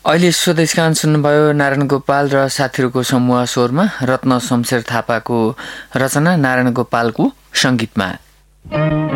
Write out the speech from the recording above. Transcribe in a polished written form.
अहिले स्वदेशगान सुन्नुभयो नारायण गोपाल र साथीहरूको समूह स्वरमा रत्न शमशेर थापाको रचना नारायण गोपालको संगीतमा।